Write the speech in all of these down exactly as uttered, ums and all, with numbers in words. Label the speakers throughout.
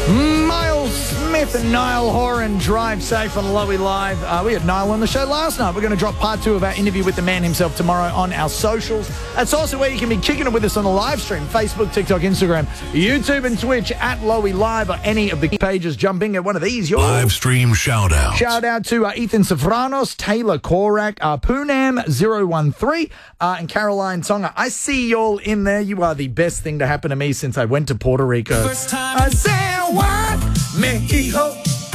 Speaker 1: Miles Smith and Niall Horan, Drive Safe on Lowy Live. Uh, we had Niall on the show last night. We're going to drop part two of our interview with the man himself tomorrow on our socials. That's also where you can be kicking it with us on the live stream. Facebook, TikTok, Instagram, YouTube and Twitch at Lowy Live or any of the pages. Jump in at one of these. Your
Speaker 2: live stream shout out.
Speaker 1: Shout out to uh, Ethan Safranos, Taylor Korak, uh, Poonam zero one three uh, and Caroline Tonga. I see y'all in there. You are the best thing to happen to me since I went to Puerto Rico.
Speaker 3: First time I said what? Mexico,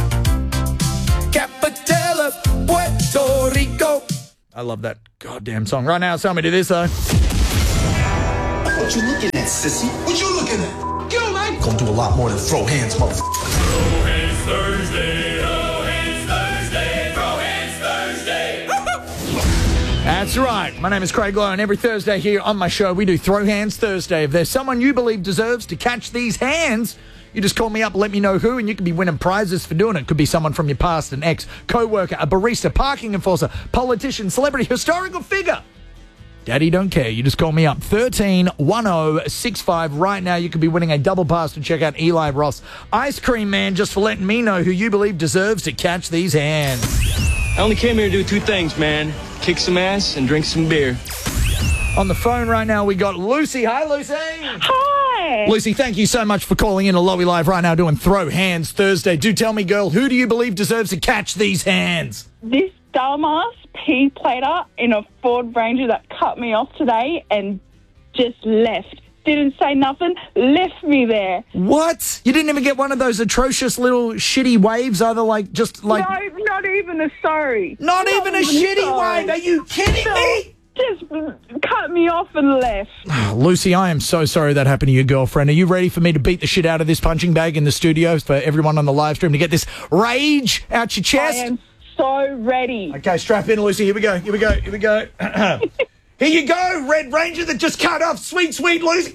Speaker 3: capital of Puerto Rico.
Speaker 1: I love that goddamn song. Right now, tell me to this, though.
Speaker 4: What you looking at, sissy? What you looking at? Yo, man. Gonna do a lot more than throw hands, motherfucker.
Speaker 5: Throw hands Thursday. Throw hands Thursday. Throw hands Thursday.
Speaker 1: That's right. My name is Craig Lowe, and every Thursday here on my show, we do Throw Hands Thursday. If there's someone you believe deserves to catch these hands, you just call me up, let me know who, and you could be winning prizes for doing it. Could be someone from your past, an ex, co-worker, a barista, parking enforcer, politician, celebrity, historical figure. Daddy don't care. You just call me up. thirteen one oh six five. Right now, you could be winning a double pass to check out Eli Ross Ice Cream Man just for letting me know who you believe deserves to catch these hands.
Speaker 6: I only came here to do two things, man. Kick some ass and drink some beer.
Speaker 1: On the phone right now, we got Lucy. Hi, Lucy.
Speaker 7: Hi.
Speaker 1: Lucy, thank you so much for calling in to Lowy Live right now doing Throw Hands Thursday. Do tell me, girl, who do you believe deserves to catch these hands?
Speaker 7: This dumbass P-plater in a Ford Ranger that cut me off today and just left. Didn't say nothing, left me there.
Speaker 1: What? You didn't even get one of those atrocious little shitty waves, either like, just like...
Speaker 7: No, not even a sorry.
Speaker 1: Not, not even a shitty
Speaker 7: sorry.
Speaker 1: wave? Are you kidding
Speaker 7: no,
Speaker 1: me?
Speaker 7: Just cut me off and left.
Speaker 1: Lucy, I am so sorry that happened to your girlfriend. Are you ready for me to beat the shit out of this punching bag in the studio for everyone on the live stream to get this rage out your chest?
Speaker 7: I am so ready.
Speaker 1: Okay, strap in, Lucy. Here we go. Here we go. Here we go. Here you go, Red Ranger that just cut off sweet, sweet Lucy.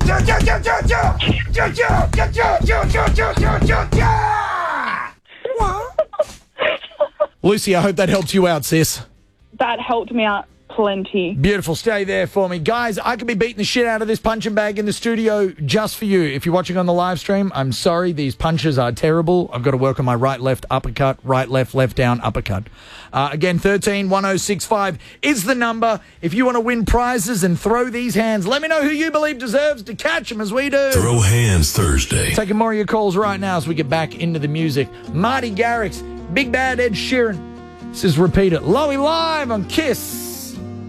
Speaker 1: Lucy, I hope that helps you out, sis.
Speaker 7: That helped me out plenty.
Speaker 1: Beautiful. Stay there for me. Guys, I could be beating the shit out of this punching bag in the studio just for you. If you're watching on the live stream, I'm sorry. These punches are terrible. I've got to work on my right, left, uppercut, right, left, left, down, uppercut. Uh, again, thirteen one oh six five is the number. If you want to win prizes and throw these hands, let me know who you believe deserves to catch them as we do.
Speaker 2: Throw Hands Thursday.
Speaker 1: Taking more of your calls right now as we get back into the music. Marty Garrix, Big Bad Ed Sheeran. This is Repeat It. Lowy Live on Kiss.